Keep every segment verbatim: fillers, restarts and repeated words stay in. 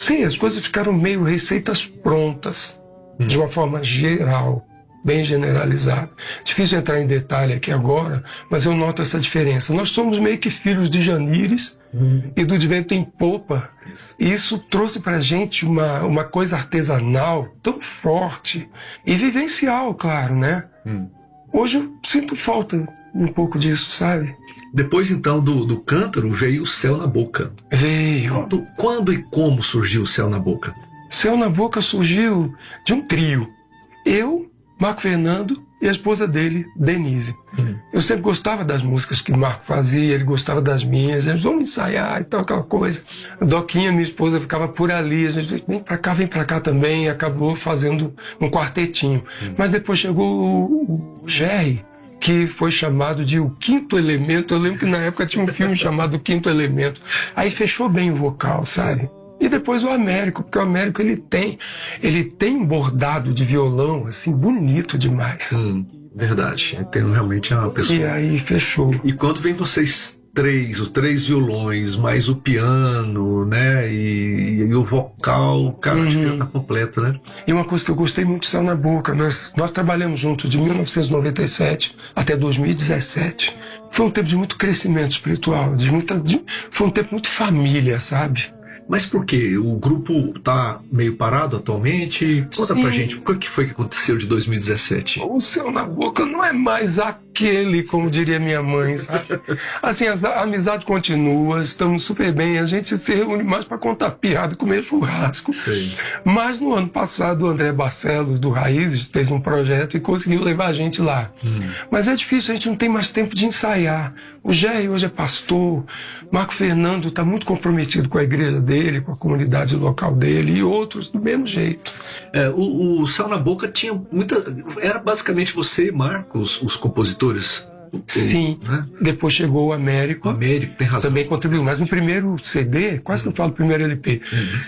sei, as coisas ficaram meio receitas prontas, hum. de uma forma geral, bem generalizada. Difícil entrar em detalhe aqui agora, mas eu noto essa diferença. Nós somos meio que filhos de Janires hum. e do De Vento em Popa. Isso. E isso trouxe pra gente uma, uma coisa artesanal tão forte e vivencial, claro, né? Hum. Hoje eu sinto falta um pouco disso, sabe? Depois, então, do, do Cântaro, veio o Céu na Boca. Veio. Quando, quando e como surgiu o Céu na Boca? Céu na Boca surgiu de um trio. Eu, Marco Fernando e a esposa dele, Denise. Hum. Eu sempre gostava das músicas que o Marco fazia, ele gostava das minhas, eles vamos ensaiar e tal, aquela coisa. A Doquinha, minha esposa, ficava por ali, a gente vem pra cá, vem pra cá também, e acabou fazendo um quartetinho. Hum. Mas depois chegou o, o Jerry, que foi chamado de O Quinto Elemento. Eu lembro que na época tinha um filme chamado O Quinto Elemento. Aí fechou bem o vocal, sabe? Sim. E depois o Américo, porque o Américo ele tem, ele tem um bordado de violão, assim, bonito demais. Hum, verdade. Tem realmente uma pessoa. E aí fechou. E quando vem vocês três, os três violões, mais o piano, né? E, e o vocal, cara, acho que tá completo, né? E uma coisa que eu gostei muito de Céu na Boca, nós, nós trabalhamos juntos de mil novecentos e noventa e sete até dois mil e dezessete. Foi um tempo de muito crescimento espiritual, de muita, de, foi um tempo muito família, sabe? Mas por quê? O grupo tá meio parado atualmente? Conta Sim. pra gente, o que foi que aconteceu de dois mil e dezessete? O Céu na Boca não é mais aquele, como diria minha mãe, sabe? Assim, a amizade continua, estamos super bem, a gente se reúne mais pra contar piada e comer churrasco. Sim. Mas no ano passado, o André Barcelos, do Raízes, fez um projeto e conseguiu levar a gente lá. Hum. Mas é difícil, a gente não tem mais tempo de ensaiar. O Jair hoje é pastor, Marco Fernando está muito comprometido com a igreja dele, com a comunidade local dele, e outros do mesmo jeito. É, o, o Céu na Boca tinha muita... Era basicamente você e Marcos, os compositores? Sim, né? Depois chegou o Américo. O Américo, tem razão. Também contribuiu, mas no primeiro C D, quase que eu falo primeiro L P,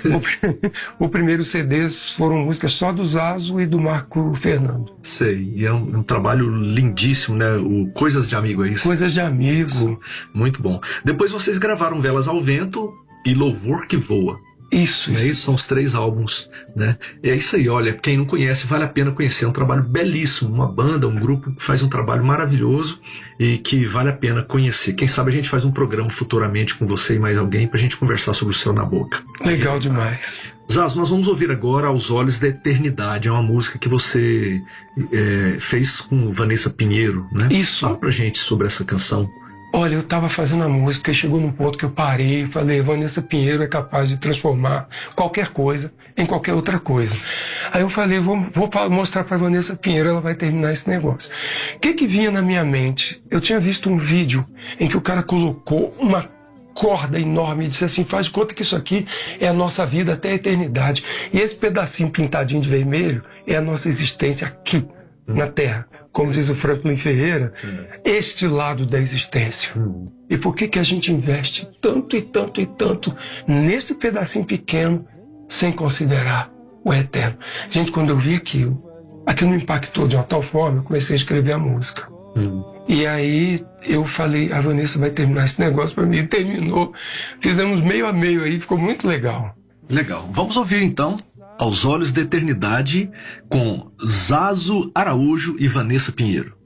o, o primeiro C D foram músicas só do Zazo e do Marco Fernando. Sei, e é um, um trabalho lindíssimo, né? O Coisas de Amigo, é isso? Coisas de Amigo. Muito bom. Depois vocês gravaram Velas ao Vento e Louvor que Voa. Isso, isso. isso. São os três álbuns, né? É isso aí, olha, quem não conhece, vale a pena conhecer. É um trabalho belíssimo, uma banda, um grupo que faz um trabalho maravilhoso e que vale a pena conhecer. Quem sabe a gente faz um programa futuramente com você e mais alguém pra gente conversar sobre o Céu na Boca. Legal demais. Zazo, nós vamos ouvir agora Aos Olhos da Eternidade. É uma música que você é, fez com Vanessa Pinheiro, né? Isso. Fala pra gente sobre essa canção. Olha, eu estava fazendo a música e chegou num ponto que eu parei e falei, Vanessa Pinheiro é capaz de transformar qualquer coisa em qualquer outra coisa. Aí eu falei, vou, vou mostrar para Vanessa Pinheiro, ela vai terminar esse negócio. O que que vinha na minha mente? Eu tinha visto um vídeo em que o cara colocou uma corda enorme e disse assim, faz conta que isso aqui é a nossa vida até a eternidade. E esse pedacinho pintadinho de vermelho é a nossa existência aqui, hum. na Terra. Como diz o Franklin Ferreira, hum. este lado da existência. Hum. E por que que a gente investe tanto e tanto e tanto nesse pedacinho pequeno sem considerar o eterno? Gente, quando eu vi aquilo, aquilo me impactou de uma tal forma, eu comecei a escrever a música. Hum. E aí eu falei, a Vanessa vai terminar esse negócio para mim. E terminou. Fizemos meio a meio aí, ficou muito legal. Legal. Vamos ouvir então Aos Olhos da Eternidade com Zazo Araújo e Vanessa Pinheiro.